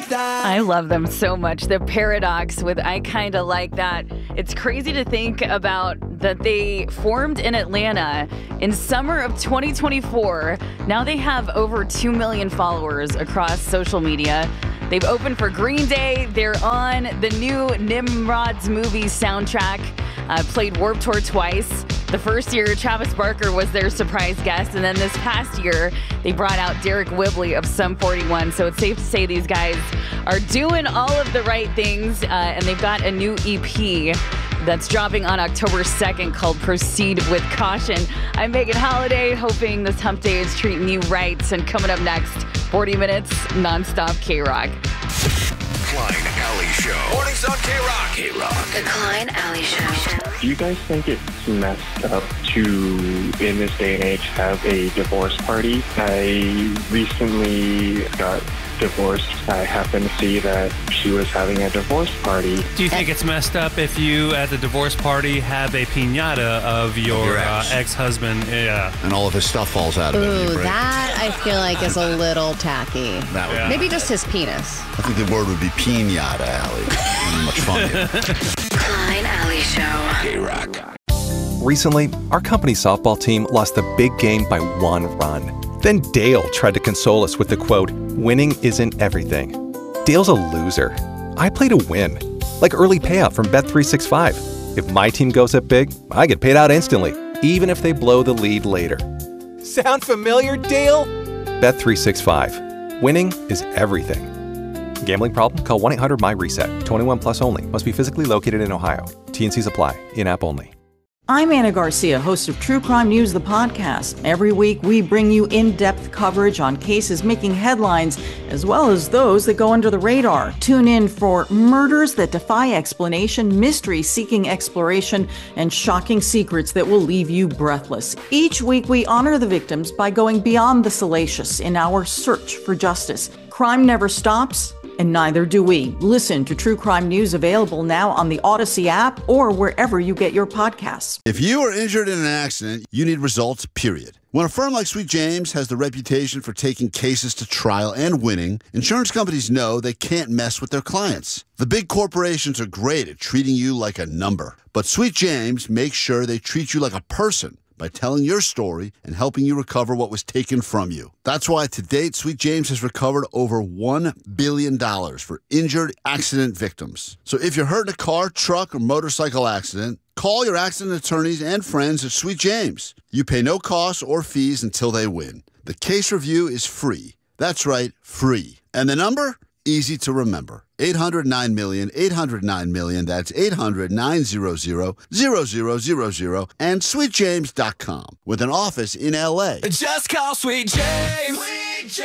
I love them so much. The Paradox with I Kinda Like That. It's crazy to think about that they formed in Atlanta in summer of 2024. Now they have over 2 million followers across social media. They've opened for Green Day. They're on the new Nimrod's movie soundtrack. Played Warped Tour twice. The first year, Travis Barker was their surprise guest. And then this past year, they brought out Derek Whibley of Sum 41. So it's safe to say these guys are doing all of the right things. And they've got a new EP that's dropping on October 2nd called Proceed with Caution. I'm Megan Holiday, hoping this hump day is treating you right. And coming up next, 40 minutes nonstop K-Rock. Klein Alley Show. Mornings on K-Rock. K-Rock. The Klein Alley Show. Do you guys think it's messed up to, in this day and age, have a divorce party? I recently got divorced. I happened to see that she was having a divorce party. Do you think it's messed up if you, at the divorce party, have a piñata of your ex-husband? Yeah. And all of his stuff falls out of it. Ooh, that I feel like is a little tacky. That would Maybe just his penis. I think the word would be piñata, Allie. Much funnier. Klein Alley Show. K-Rock. Recently, our company softball team lost the big game by 1 run. Then Dale tried to console us with the quote, "Winning isn't everything." Dale's a loser. I play to win, like early payout from Bet365. If my team goes up big, I get paid out instantly, even if they blow the lead later. Sound familiar, Dale? Bet365. Winning is everything. Gambling problem? Call 1-800-MY-RESET. 21 plus only. Must be physically located in Ohio. T&Cs apply. In-app only. I'm Anna Garcia, host of True Crime News, the podcast. Every week, we bring you in-depth coverage on cases making headlines, as well as those that go under the radar. Tune in for murders that defy explanation, mysteries seeking exploration, and shocking secrets that will leave you breathless. Each week, we honor the victims by going beyond the salacious in our search for justice. Crime never stops, and neither do we. Listen to True Crime News, available now on the Odyssey app or wherever you get your podcasts. If you are injured in an accident, you need results, period. When a firm like Sweet James has the reputation for taking cases to trial and winning, insurance companies know they can't mess with their clients. The big corporations are great at treating you like a number, but Sweet James makes sure they treat you like a person by telling your story and helping you recover what was taken from you. That's why to date, Sweet James has recovered over $1 billion for injured accident victims. So if you're hurt in a car, truck, or motorcycle accident, call your accident attorneys and friends at Sweet James. You pay no costs or fees until they win. The case review is free. That's right, free. And the number? Easy to remember. 800-9-million, 800-9-million. That's 800-900-0000 and sweetjames.com with an office in L.A. Just call Sweet James. Sweet James.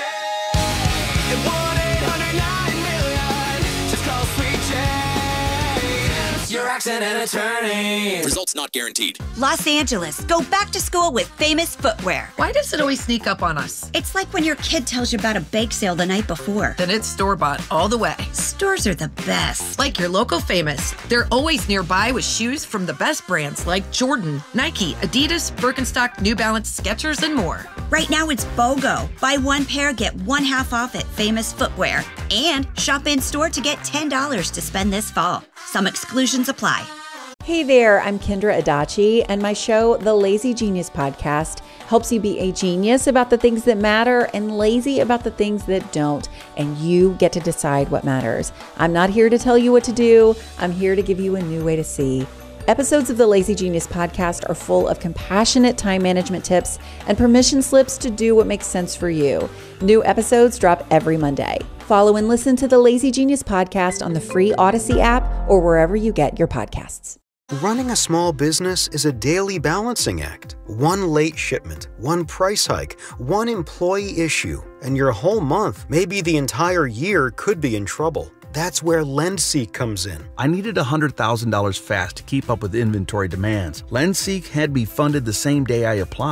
1-800-9-million. Just call Sweet James. Your accident attorney. Results not guaranteed. Los Angeles, go back to school with Famous Footwear. Why does it always sneak up on us? It's like when your kid tells you about a bake sale the night before. Then it's store-bought all the way. Stores are the best. Like your local Famous. They're always nearby with shoes from the best brands like Jordan, Nike, Adidas, Birkenstock, New Balance, Skechers, and more. Right now it's BOGO. Buy one pair, get one half off at Famous Footwear. And shop in-store to get $10 to spend this fall. Some exclusions apply. Hey there, I'm Kendra Adachi, and my show, The Lazy Genius Podcast, helps you be a genius about the things that matter and lazy about the things that don't, and you get to decide what matters. I'm not here to tell you what to do. I'm here to give you a new way to see. Episodes of the Lazy Genius Podcast are full of compassionate time management tips and permission slips to do what makes sense for you. New episodes drop every Monday. Follow and listen to the Lazy Genius Podcast on the free Odyssey app or wherever you get your podcasts. Running a small business is a daily balancing act. One late shipment, one price hike, one employee issue, and your whole month, maybe the entire year, could be in trouble. That's where LendSeek comes in. I needed $100,000 fast to keep up with inventory demands. LendSeek had me funded the same day I applied.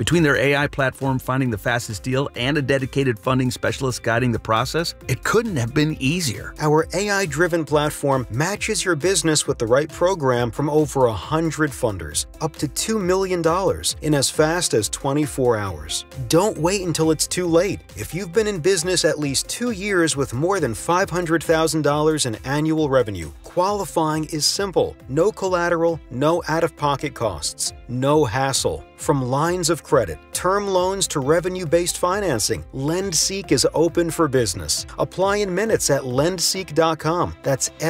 Between their AI platform finding the fastest deal and a dedicated funding specialist guiding the process, it couldn't have been easier. Our AI-driven platform matches your business with the right program from over 100 funders, up to $2 million in as fast as 24 hours. Don't wait until it's too late. If you've been in business at least 2 years with more than $500,000 in annual revenue, qualifying is simple. No collateral, no out-of-pocket costs, no hassle. From lines of credit, term loans to revenue-based financing, LendSeek is open for business. Apply in minutes at lendseek.com. That's